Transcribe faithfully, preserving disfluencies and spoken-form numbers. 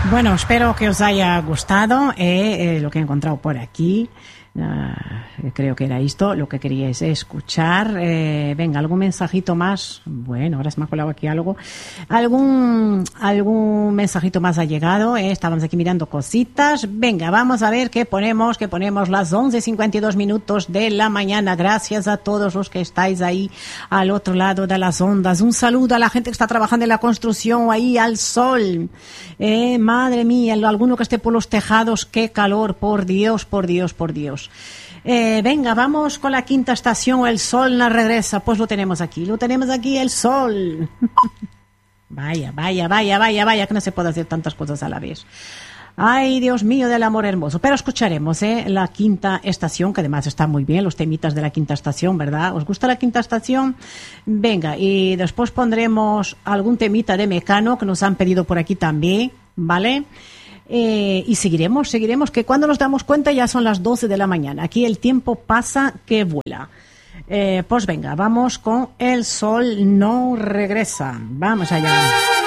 Bueno, espero que os haya gustado eh, eh, lo que he encontrado por aquí. Uh, creo que era esto lo que queríais escuchar. Eh, venga, algún mensajito más. Bueno, ahora se me ha colado aquí algo. Algún algún mensajito más ha llegado. Eh, estábamos aquí mirando cositas. Venga, vamos a ver qué ponemos. Qué ponemos las once cincuenta y dos minutos de la mañana. Gracias a todos los que estáis ahí al otro lado de las ondas. Un saludo a la gente que está trabajando en la construcción ahí al sol. Eh, madre mía, alguno que esté por los tejados. Qué calor, por Dios, por Dios, por Dios. Eh, venga, vamos con la quinta estación. El sol no regresa. Pues lo tenemos aquí, lo tenemos aquí, el sol. Vaya, vaya, vaya, vaya, vaya, que no se puede hacer tantas cosas a la vez. Ay, Dios mío del amor hermoso. Pero escucharemos eh, la quinta estación, que además está muy bien, los temitas de la quinta estación, ¿verdad? ¿Os gusta la quinta estación? Venga, y después pondremos algún temita de Mecano que nos han pedido por aquí también, ¿vale? Eh, y seguiremos, seguiremos, que cuando nos damos cuenta ya son las doce de la mañana. Aquí el tiempo pasa que vuela. Eh, pues venga, vamos con El sol no regresa. Vamos allá.